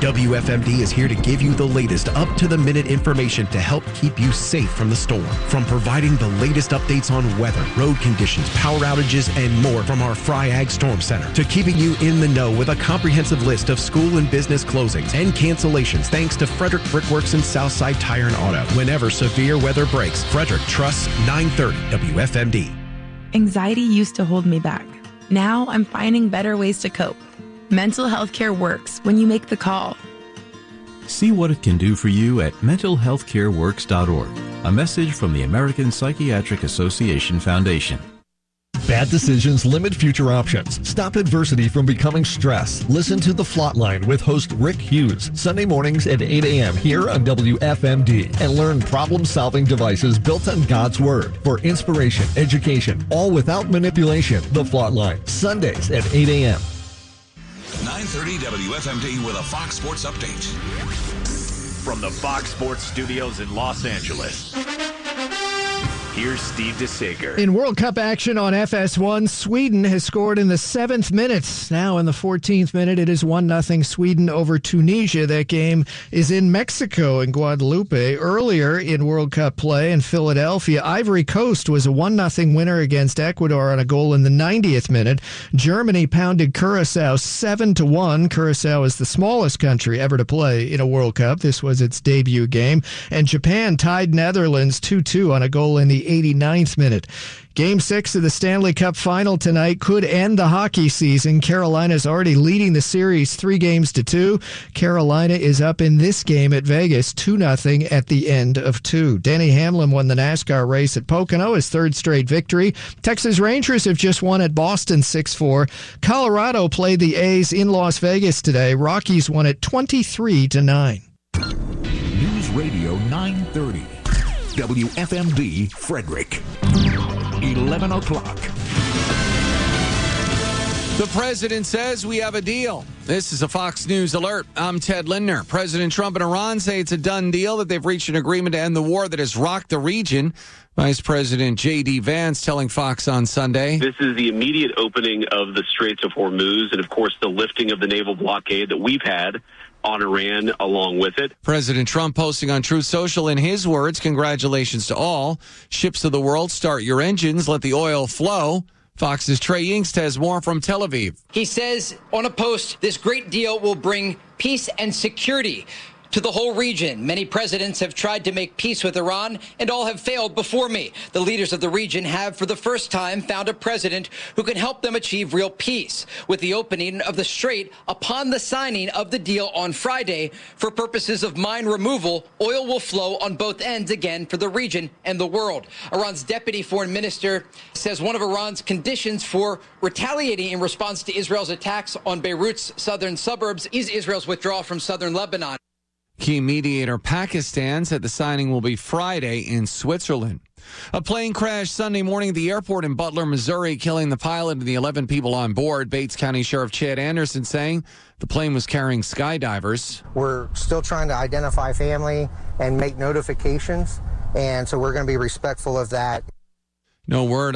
WFMD is here to give you the latest up-to-the-minute information to help keep you safe from the storm. From providing the latest updates on weather, road conditions, power outages, and more from our FryAg Storm Center, to keeping you in the know with a comprehensive list of school and business closings and cancellations thanks to Frederick Brickworks and Southside Tire and Auto. Whenever severe weather breaks, Frederick trusts 930 WFMD. Anxiety used to hold me back. Now I'm finding better ways to cope. Mental health care works when you make the call. See what it can do for you at mentalhealthcareworks.org. A message from the American Psychiatric Association Foundation. Bad decisions limit future options. Stop adversity from becoming stress. Listen to The Flatline with host Rick Hughes, Sunday mornings at 8 a.m. here on WFMD, and learn problem-solving devices built on God's Word for inspiration, education, all without manipulation. The Flatline, Sundays at 8 a.m. 930 WFMD with a Fox Sports Update. From the Fox Sports Studios in Los Angeles, here's Steve DeSager. In World Cup action on FS1, Sweden has scored in the 7th minute. Now in the 14th minute, it is 1-0 Sweden over Tunisia. That game is in Mexico in Guadalupe. Earlier in World Cup play in Philadelphia, Ivory Coast was a 1-0 winner against Ecuador on a goal in the 90th minute. Germany pounded Curacao 7-1. Curacao is the smallest country ever to play in a World Cup. This was its debut game. And Japan tied Netherlands 2-2 on a goal in the 89th minute. Game 6 of the Stanley Cup final tonight could end the hockey season. Carolina's already leading the series 3-2. Carolina is up in this game at Vegas 2-0 at the end of 2. Denny Hamlin won the NASCAR race at Pocono, his 3rd straight victory. Texas Rangers have just won at Boston 6-4. Colorado played the A's in Las Vegas today. Rockies won at 23-9. News Radio 930. WFMD Frederick. 11 o'clock. The president says we have a deal. This is a Fox News alert. I'm Ted Lindner. President Trump and Iran say it's a done deal, that they've reached an agreement to end the war that has rocked the region. Vice President J.D. Vance telling Fox on Sunday. This is the immediate opening of the Straits of Hormuz and, of course, the lifting of the naval blockade that we've had on Iran along with it. President Trump posting on Truth Social, in his words, congratulations to all. Ships of the world, start your engines, let the oil flow. Fox's Trey Yingst has more from Tel Aviv. He says on a post, this great deal will bring peace and security to the whole region. Many presidents have tried to make peace with Iran, and all have failed before me. The leaders of the region have, for the first time, found a president who can help them achieve real peace. With the opening of the Strait upon the signing of the deal on Friday, for purposes of mine removal, oil will flow on both ends again for the region and the world. Iran's deputy foreign minister says one of Iran's conditions for retaliating in response to Israel's attacks on Beirut's southern suburbs is Israel's withdrawal from southern Lebanon. Key mediator Pakistan said the signing will be Friday in Switzerland. A plane crashed Sunday morning at the airport in Butler, Missouri, killing the pilot and the 11 people on board. Bates County Sheriff Chad Anderson saying the plane was carrying skydivers. We're still trying to identify family and make notifications, and so we're going to be respectful of that. No word